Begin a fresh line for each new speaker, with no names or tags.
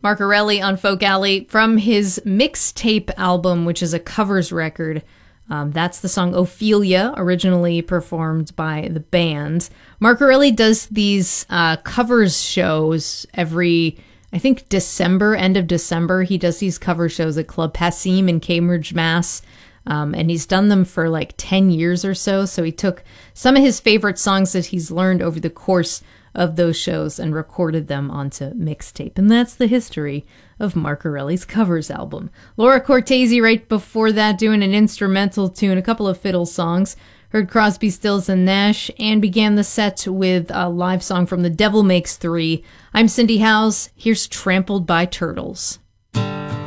Marcarelli on Folk Alley from his mixtape album, which is a covers record. That's the song Ophelia, originally performed by the band. Marcarelli does these covers shows every, I think, December, end of December. He does these cover shows at Club Passim in Cambridge, Mass. And he's done them for like 10 years or so. So he took some of his favorite songs that he's learned over the course of those shows and recorded them onto mixtape. And that's the history of Marcarelli's covers album. Laura Cortese right before that doing an instrumental tune, a couple of fiddle songs. Heard Crosby, Stills, and Nash, and began the set with a live song from The Devil Makes Three. I'm Cindy Howes. Here's Trampled by Turtles.